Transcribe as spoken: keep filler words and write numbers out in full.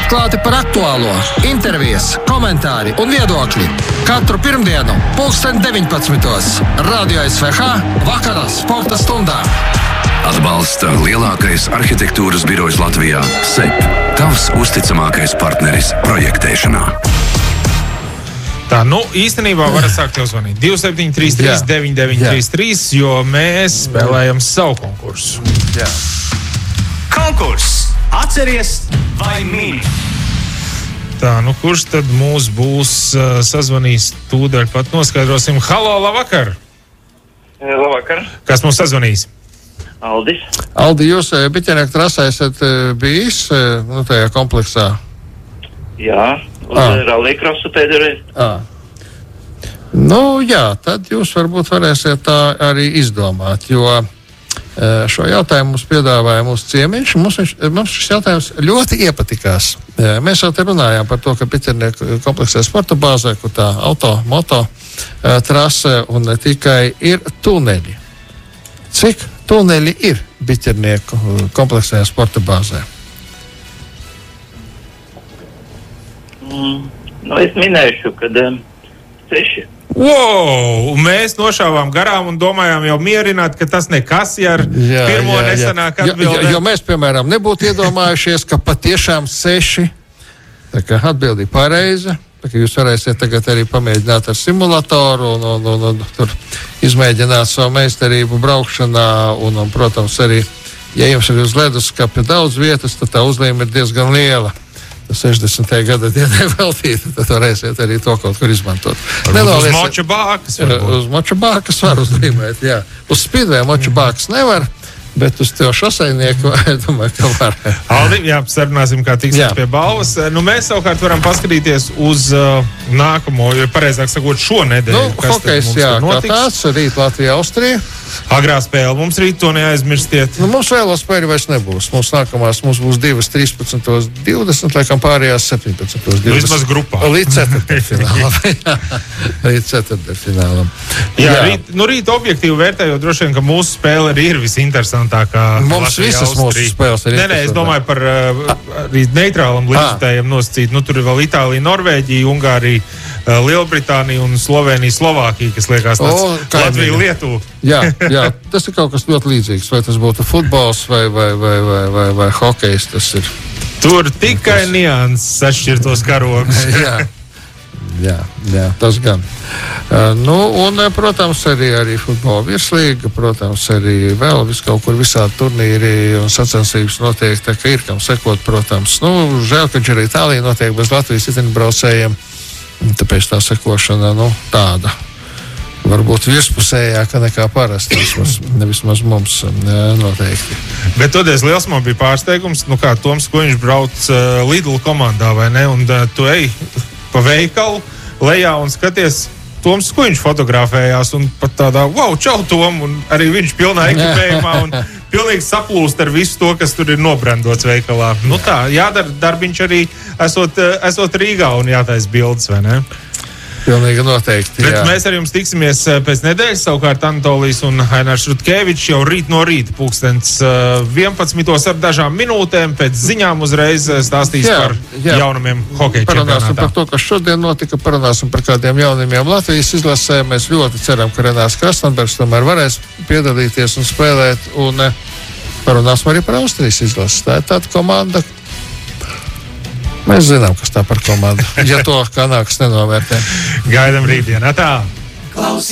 Atklāti par aktuālo, intervijas, komentāri un viedokļi. Katru pirmdienu, pulksten deviņpadsmitos. Radio S V H vakarā sporta stundā. Atbalsta lielākais arhitektūras birojs Latvijā – S E P. Tavs uzticamākais partneris projektēšanā. Tā, nu, īstenībā var sākt jau zvanīt. divi septiņi trīs trīs deviņi deviņi trīs trīs, jo mēs spēlējam savu konkursu. Jā. Konkurss! Atceries vai mini? Tā, nu, kurš tad mūs būs uh, sazvanījis? Tūdaļ pat noskaidrosim. Halo, labvakar! Labvakar! Kas mums sazvanījis? Aldis. Aldi, jūs biķenieku trasē esat bijis nu, tajā kompleksā? Jā, uz ah. rallija-krosu pēdējais. Ah. Nu, jā, tad jūs varbūt varēsiet tā arī izdomāt, jo šo jautājumu mums piedāvāja mūsu ciemiņš. Mums, mums šis jautājums ļoti iepatikās. Mēs jau te runājām par to, ka biķenieku kompleksā sporta bāzē, kur tā auto, moto trase un ne tikai ir tuneļi. Cik tuneļi ir biķernieku kompleksajā sporta bāzē? Mm, nu, es minēšu, kad um, seši. Wow! Mēs nošāvām garām un domājām jau mierināt, ka tas nekas, ja ar jā, pirmo jā, nesanāk atbildēt. Jo, jo mēs, piemēram, nebūtu iedomājušies, ka patiešām seši. Tā kā atbildi pareiza. Tā kā jūs varēsiet tagad arī pamēģināt ar simulatoru un, un, un, un tur izmēģināt savu meistarību braukšanā un, un, protams, arī, ja jums ir uz leduskapja daudz vietas, tad tā uzlīme ir diezgan liela. sešdesmitajā gada dienai veltīta, tad varēsiet arī to kaut kur izmantot. Uz moča bākas. Uz moča bākas var uzlīmēt, jā. Uz spīdvē moča bākas nevar, bet uz tev šoseinieku, domāju, ka var. Aldi, jā, sarunāsim, kā tiksim pie balvas. Nu, mēs savukārt varam paskatīties uz uh, nākamo, jo pareizāk sakot, šo nedēļu. Nu, hokejs, jā, kā tāds, rīt Latvija, Austrija. Agrā spēle. Mums rīt to neaizmirstiet. Nu, mums vēlo spēļu vairs nebūs. Mums nākamās mums būs divas trīspadsmit divdesmit, laikam pārējās septiņpadsmit divdesmit. Vismaz grupā. Līdz ceturtdaļfinālam. Līdz ceturtdaļfinālam. Jā, jā. Rīt, nu rīt objektīvi vērtējot, droši vien, ka mūsu spēle arī ir visinteresantākā. Mums Latvija, visas Austrija. Mūsu spēles ir nē, nē, es domāju par uh, arī neitrālam līdzstājiem nosacīt. Nu, tur ir vēl Itālija, Norvēģija, Ungārija, uh, Lielbritānija un Slovenija, Slovākija, kas liekas tāds Latvija, Lietuva. Jā, jā, tas ir kaut kas ļoti līdzīgs. Vai tas būtu futbols vai, vai, vai, vai, vai, vai hokejs, tas ir. Tur tikai tas... nianses atšķirtos karogus. jā, jā, jā, tas gan. Uh, nu, un, protams, arī, arī futbola virslīga, protams, arī vēl vis kaut kur visādi turnīri un sacensības notiek, tā ka ir kam sekot, protams. Nu, žēl, ka arī Itālija notiek bez Latvijas riteņbraucējiem, tāpēc tā sekošana, nu, tāda. Varbūt virspusējāka nekā parasti, vismaz, vismaz mums noteikti. Bet toties liels man bija pārsteigums, nu kā Toms Kuņš brauc uh, Lidl komandā, vai ne? Un uh, tu ej pa veikalu lejā un skaties, Toms Kuņš fotografējās un pat tādā, wow, čau Tom, un arī viņš pilnā ekipējumā un pilnīgi saplūst ar visu to, kas tur ir nobrandots veikalā. Nu tā, jādara darbiņš arī esot, esot Rīgā un jātais bildes, vai ne? Pilnīgi noteikti, bet jā. Mēs ar jums tiksimies pēc nedēļas, savukārt Anatolijs un Hainārs Rutkevičs jau rīt no rīta pulkstens vienpadsmitos ar dažām minūtēm, pēc ziņām uzreiz stāstīs jā, par jā. jaunumiem hokeja čempionātā. Parunāsim par to, kas šodien notika, parunāsim par kādiem jaunumiem Latvijas izlasē. Mēs ļoti ceram, ka Renārs Krastenbergs tomēr varēs piedalīties un spēlēt, un parunāsim arī par Austrijas izlases. Tā ir tāda komanda. Mēs zinām, kas tā par komandu. Ja to kā nāks nenovērtē. Gaidam rītdienā tā.